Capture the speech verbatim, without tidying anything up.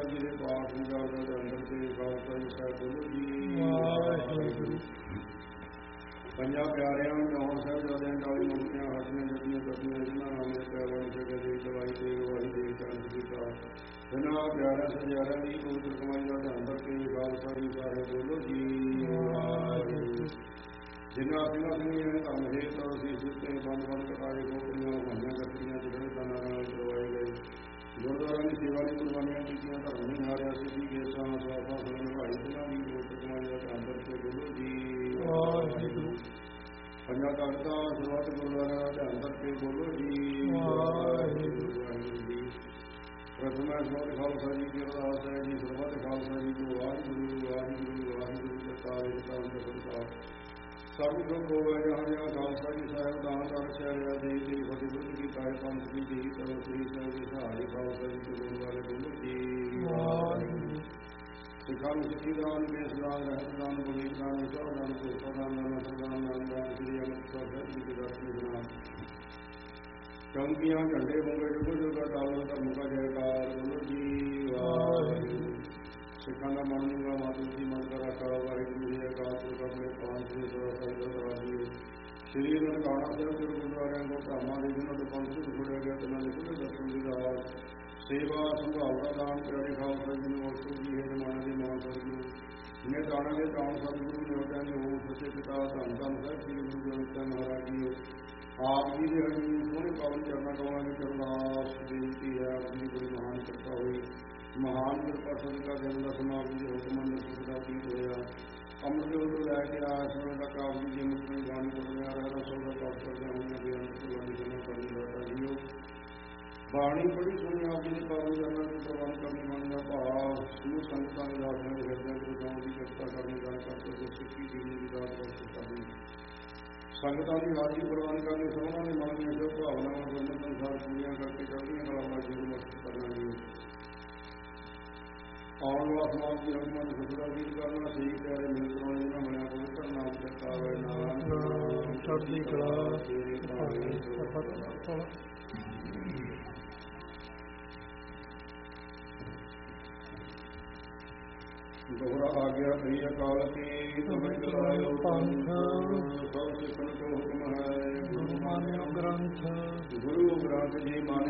ਜੀ ਦੇ ਪਾਠ ਪੰਜਾਬ ਦੇ ਅੰਦਰ ਤੇ ਖਾਲਸਾ ਜੀ ਸਾਹਿਬ ਬੋਲੋ ਜੀ। ਵਾਹਿਗੁਰੂ। ਪੰਜਾਂ ਪਿਆਰਿਆਂ ਨੌ ਸਾਹਿਬਜ਼ਾਦਿਆਂ ਚਾਲੀ ਮੁਕਤੀਆਂ ਹੱਟੀਆਂ ਜੱਟੀਆਂ ਕੱਟੀਆਂ ਜਿਨ੍ਹਾਂ ਨਾਮੇ ਪੈਵਨ ਜਗ੍ਹਾ ਦੀ ਦਵਾਈ ਦੇ ਵਾਹੀ ਦੇ ਚੰਦ ਕੀਤਾ ਜਿਨ੍ਹਾਂ ਪਿਆਰਿਆਂ ਸਜਾਰਿਆਂ ਦੀ ਪਵਿੱਤਰ ਕਮਾਈ ਦਾ ਧਿਆਨ ਕਰਕੇ ਖਾਲਸਾ ਜੀ ਸਾਹਿਬ ਬੋਲੋ ਜੀ। ਵਾਹਿਗੁਰੂ। ਜਿਨ੍ਹਾਂ ਸਿੰਘਾਂ ਸਿੰਘੀਆਂ ਨੇ ਧਰਮ ਹੇਤ ਅਸੀਂ ਦਿੱਤੇ ਬੰਦ ਬੰਦ ਕਟਾਏ ਗੋਪੀਆਂ ਹੋਈਆਂ ਗੱਡੀਆਂ ਜਿਹੜੇ ਦਾਨਾਂ ਨਾਲ ਕਰਵਾਏ ਗਏ ਗੁਰਦੁਆਰਿਆਂ ਦੀ ਸੇਵਾ ਲਈ ਕੁਰਬਾਨੀਆਂ ਕੀਤੀਆਂ ਧਰਮ ਨਹੀਂ ਹਾਰਿਆ ਸਿੱਧੀ ਕੇਸਾਂ ਸਵਾਸਾਂ ਸੁਣ ਨਿਭਾਈ ਜਿਨ੍ਹਾਂ ਦੀ ਪਵਿੱਤਰ ਕਮਾਈ ਦਾ ਧਿਆਨ ਕਰਕੇ ਬੋਲੋ ਜੀ। ਵਾਹਿਗੁਰੂ। ਪੰਜਾਂ ਤਖ਼ਤਾਂ ਸਰਬੱਤ ਗੁਰਦੁਆਰਿਆਂ ਦਾ ਧਿਆਨ ਕਰਕੇ ਬੋਲੋ ਜੀ। ਵਾਹਿਗੁਰੂ ਵਾਹਿਗੁਰੂ ਜੀ। ਪ੍ਰਥਮ ਸਰਬੱਤ ਖਾਲਸਾ ਜੀ ਕੀ ਅਰਦਾਸ ਹੈ ਜੀ ਸਰਬੱਤ ਖਾਲਸਾ ਜੀ ਕੋ ਵਾਹਿਗੁਰੂ ਵਾਹਿਗੁਰੂ ਵਾਹਿਗੁਰੂ ਜੀ ਕਾ ਖਾਲਸਾ ਸਰਬ ਸੁਖ ਹੋਵੇ ਜਹਾਂ ਜਹਾਂ ਖਾਲਸਾ ਜੀ ਸਾਹਿਬ ਦਾਨ ਦਾ ਰਚਿਆ ਰਿਹਾ ਦੇ ਤੇਰੀ ਫਤਿਹ ਬੁੱਧ ਕੀ ਕਾਇ ਪੰਥ ਦੀ ਜੀ ਕਰੋ ਸ੍ਰੀ ਸਾਹਿਬ ਦੇ ਸਹਾਰੇ ਖਾਲਸਾ ਜੀ ਦੇ ਗੁਰੂ ਵਾਲੇ ਬੋਲੋ ਜੀ। ਵਾਹਿਗੁਰੂ। ਸਿੱਖਾਂ ਨੂੰ ਸਿੱਖੀ ਦਾਨ ਕੇਸ ਦਾਨ ਰਹਿਤ ਦਾਨ ਬਲੀਦ ਦਾਨ ਵਿਚਾਰ ਦਾਨ ਭੋਗਤਾ ਦਾਨ ਨਾਮ ਸਰਦਾਨ ਨਾਮ ਦਾਨ ਸ੍ਰੀ ਅੰਮ੍ਰਿਤਸਰ ਸਾਹਿਬ ਜੀ ਦੇ ਦਰਸ਼ਨ ਸੁਣਾ ਚੌਂਕੀਆਂ ਝੰਡੇ ਬੋਲੇ ਜੁਗੋ ਜੁਗਾ ਡਾਲੋ ਧਰਮ ਕਾ ਜੈਕਾਰ ਬੋਲੋ ਜੀ। ਵਾਹਿਗੁਰੂ। ਸਿੱਖਾਂ ਦਾ ਮਨ ਨੂੰ ਮਾਤੂ ਜੀ ਮਨ ਦਾ ਰਾਖਾ ਵਾਹਿਗੁਰੂ ਜੀ ਅਕਾਲ ਪੁਰਖ ਆਪਣੇ ਪਾਂਚ ਦੇ ਸਦਾ ਸਾਹਿਬ ਰਾਜੀ ਸ੍ਰੀ ਨਨਕਾਣਾ ਸਾਹਿਬ ਦੇ ਗੁਰਦੁਆਰਿਆਂ ਕੋ ਧਾਮਾਂ ਦੇ ਜਿਨ੍ਹਾਂ ਤੋਂ ਪੰਜ ਸੁਖ ਜੁੜਿਆ ਗਿਆ ਤੇ ਨਾਲੇ ਖੁੱਲੇ ਦਰਸ਼ਨ ਦੀ ਦਾਤ ਸੇਵਾ ਸੰਭਾਲ ਦਾ ਦਾਨ ਪਿਆਰੇ ਖਾਲਸਾ ਜੀ ਨੂੰ ਵਰਤੋਂ ਜੀ ਹੈ ਜਮਾਨੇ ਦੇ ਮਾਂ ਸਤਿਗੁਰੂ ਨੇ ਦਾਣਾ ਦੇ ਦਾਨ ਸਤਿਗੁਰੂ ਨੇ ਉਹਦਾਂ ਦੇ ਉਹ ਸੱਚੇ ਪਿਤਾ ਧੰਨ ਧੰਨ ਸਾਹਿਬ ਸ੍ਰੀ ਗੁਰੂ ਗ੍ਰੰਥ ਸਾਹਿਬ ਮਹਾਰਾਜ ਜੀ ਆਪ ਜੀ ਦੇ ਹਰੀ ਸੋਹਣੇ ਪਾਵਨ ਚਰਨਾਂ ਕਮਲਾਂ ਵਿੱਚ ਅਰਦਾਸ ਬੇਨਤੀ ਹੈ ਆਪ ਜੀ ਬੜੀ ਮਹਾਨ ਕਿਰਪਾ ਹੋਈ ਮਹਾਨ ਕਿਰਪਾ ਸਦਕਾ ਦਿਨ ਦਾ ਸਮਾਪਤੀ ਦੇ ਹੁਕਮ ਅੰਦਰ ਸੁਖ ਦਾ ਅਤੀਤ ਹੋਇਆ ਅੰਮ੍ਰਿਤ ਵੇਲੇ ਤੋਂ ਲੈ ਕੇ ਆਸ ਵੇਲੇ ਤੱਕ ਆਪ ਜੀ ਦੀ ਮੁਕਤੀ ਬਾਣੀ ਪੜ੍ਹਦਿਆਂ ਰਹਿਣਾ ਸੋਦਾ ਪਾਠ ਕਰਦਿਆਂ ਹੋਈਆਂ ਬੇਅੰਤ ਕੁਰਬਾਨੀ ਜਮ੍ਹਾਂ ਕਰਨੀ ਦਾਤਾ ਜੀਓ ਬਾਣੀ ਬੜੀ ਸੋਹਣੀ ਆਪ ਜੀ ਦੇ ਪਾਵਨ ਚਰਨਾਂ ਦੀ ਪ੍ਰਵਾਨ ਕਰਨੀ ਮਨ ਦਾ ਭਾਵ ਸਮੂਹ ਸੰਗਤਾਂ ਦੇ ਦਾਸਿਆਂ ਦੇ ਹਿਰਦਿਆਂ ਵਿੱਚ ਜਾਣ ਦੀ ਕਿਰਪਾ ਕਰਨੀ ਗੱਲ ਕਰਦੇ ਜੋ ਸਿੱਖੀ ਜੀਵਨ ਦੀ ਦਾਤ ਬਖਸ਼ ਕਰਨੀ ਸੰਗਤਾਂ ਦੀ ਹਾਜ਼ਰੀ ਪ੍ਰਵਾਨ ਕਰਨੀ ਸਭਨਾਂ ਦੇ ਮਨ ਦੀਆਂ ਜੋ ਭਾਵਨਾਵਾਂ ਗੁਰਮਤਿ ਅਨੁਸਾਰ ਪੂਰੀਆਂ ਕਰਕੇ ਚੜ੍ਹਦੀਆਂ ਕਲਾਂ ਦਾ ਜੀਵਨ ਮੁਕਤ ਕਰਨਾ ਜੀ ਆਉਣ ਵਾਲਾ ਸਮਾਜ ਦੀ ਹਕਮਤ ਸੁਧਰਾ ਵੀਰ ਕਰਨਾ ਸਹੀ ਪਿਆਰੇ ਮਿਲ ਕਰਾਉਣੇ ਜਿਹਨਾਂ ਬਣਿਆ ਪਵਿੱਤਰ ਨਾਮ ਜਪਾ ਹੋਏ ਨਾਮ ਚੜ੍ਹਦੀ ਕਲਾ ਤੇਰੇ ਭਾਣੇ ਦੋਹਰਾ ਆ ਗਿਆ ਸ੍ਰੀ ਅਕਾਲ ਕੀ ਤੁਮੇ ਚਲਾਇਓ ਪੰਥ ਸਭ ਸਿੱਖਣ ਕੋ ਹੁਕਮ ਹੈ ਗੁਰੂ ਮਾਨਿਓ ਗ੍ਰੰਥ ਗੁਰੂ ਗ੍ਰੰਥ ਜੀ ਮਾਨਿਓ